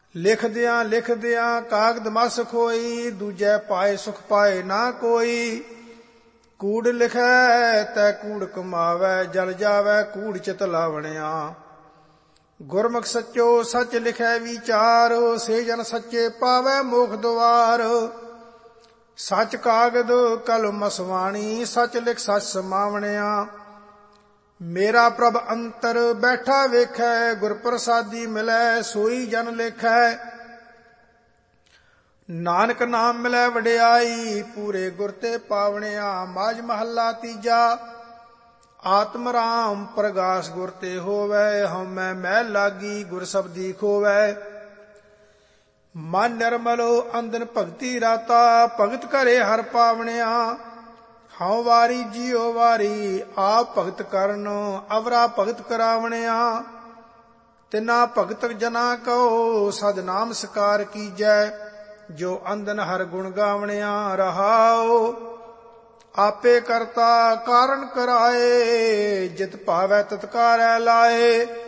ਲਿਖਦਿਆਂ ਕਾਗਦ ਮਸ ਖੋਈ, ਦੂਜੈ ਪਾਏ ਸੁਖ ਪਾਏ ਨਾ ਕੋਈ। ਕੂੜ ਲਿਖੈ ਤੈ ਕੂੜ ਕਮਾਵੈ, ਜਲ ਜਾਵੈ ਕੂੜ ਚਿਤ ਲਾਵਣਿਆ। ਗੁਰਮੁਖ ਸੱਚੋ ਸੱਚ ਲਿਖੈ ਵਿਚਾਰ, ਸੇ ਜਨ ਸੱਚੇ ਪਾਵੈ ਮੋਖ ਦੁਆਰ। ਸੱਚ ਕਾਗਦ ਕਲਮ ਮਸਵਾਣੀ, ਸੱਚ ਲਿਖ ਸੱਚ ਸਮਾਵਣਿਆ। ਮੇਰਾ ਪ੍ਰਭ ਅੰਤਰ ਬੈਠਾ ਵੇਖੈ, ਗੁਰ ਪ੍ਰਸਾਦੀ ਮਿਲੈ ਸੋਈ ਜਨ ਲੇਖੈ। ਨਾਨਕ ਨਾਮ ਮਿਲੈ ਵਡਿਆਈ, ਪੂਰੇ ਗੁਰ ਤੇ ਪਾਵਣਿਆ। ਮਾਝ ਮਹੱਲਾ ਤੀਜਾ। ਆਤਮ ਰਾਮ ਪ੍ਰਗਾਸ ਗੁਰ ਤੇ ਹੋਵੈ, ਹਉਮੈ ਮੈਲ ਲਾਗੀ ਗੁਰ ਸਬਦੀ ਖੋਵੈ। ਮਨ ਨਿਰਮਲੋ ਅੰਦਨ ਭਗਤੀ ਰਾਤਾ, ਭਗਤ ਘਰੇ ਹਰ ਪਾਵਣਿਆ। ਹਉ ਵਾਰੀ ਜੀਉ ਵਾਰੀ, ਆਪ ਭਗਤ ਕਰਨ ਅਵਰਾ ਭਗਤ ਕਰਾਵਣਿਆ। ਤਿਨਾ ਭਗਤ ਜਨਾ ਕਉ ਸਦ ਨਾਮ ਸਕਾਰ ਕੀਜੈ, ਜੋ ਅੰਦਨ ਹਰ ਗੁਣ ਗਾਵਣਿਆ। ਰਹਾਉ ਆਪੇ ਕਰਤਾ ਕਾਰਨ ਕਰਾਏ, ਜਿਤ ਭਾਵੈ ਤਤਕਾਰੈ ਲਾਏ।